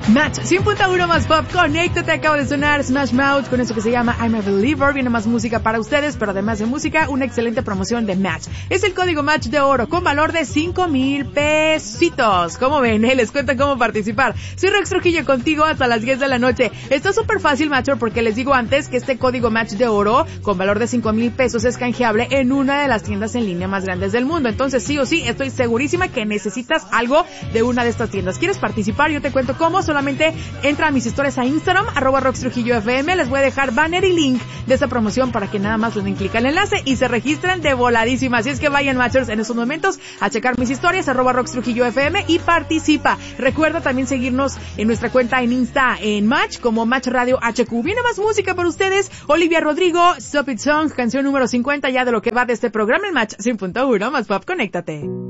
Match 100.1 más pop, conéctate, acaba de sonar Smash Mouth con eso que se llama I'm a Believer, viene más música para ustedes, pero además de música, una excelente promoción de Match. Es el código Match de oro con valor de 5,000 pesitos. ¿Cómo ven? Les cuento cómo participar. Soy Rox Trujillo contigo hasta las 10 de la noche. Está súper fácil, Matcher, porque les digo antes que este código Match de oro con valor de 5,000 pesos es canjeable en una de las tiendas en línea más grandes del mundo. Entonces, sí o sí, estoy segurísima que necesitas algo de una de estas tiendas. ¿Quieres participar? Yo te cuento cómo. Solamente entra a mis historias a Instagram, @RoxTrujilloFM. Les voy a dejar banner y link de esta promoción para que nada más le den clic al enlace y se registren de voladísima. Así es que vayan, Matchers, en estos momentos a checar mis historias, @RoxTrujilloFM, y participa. Recuerda también seguirnos en nuestra cuenta en Insta, en Match, como Match Radio HQ. Viene más música para ustedes. Olivia Rodrigo, Stop It Song, canción número 50 ya de lo que va de este programa en Match 100.1 más pop. Conéctate.